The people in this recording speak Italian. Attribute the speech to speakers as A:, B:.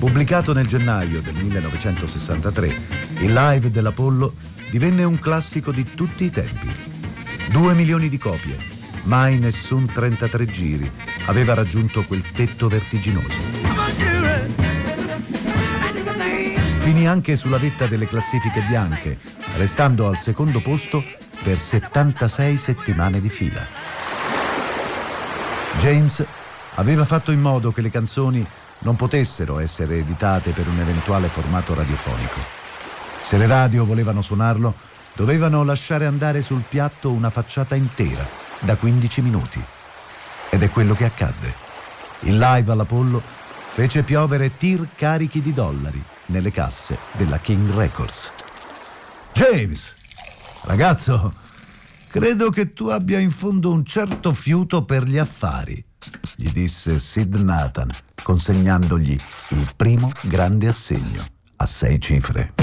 A: Pubblicato nel gennaio del 1963, il live dell'Apollo divenne un classico di tutti i tempi. 2 milioni di copie, mai nessun 33 giri aveva raggiunto quel tetto vertiginoso. Finì anche sulla vetta delle classifiche bianche, restando al secondo posto per 76 settimane di fila. James aveva fatto in modo che le canzoni non potessero essere editate per un eventuale formato radiofonico. Se le radio volevano suonarlo, dovevano lasciare andare sul piatto una facciata intera, da 15 minuti. Ed è quello che accadde. Il live all'Apollo fece piovere tir carichi di dollari nelle casse della King Records. James, ragazzo, credo che tu abbia in fondo un certo fiuto per gli affari, gli disse Sid Nathan, consegnandogli il primo grande assegno a 6 cifre.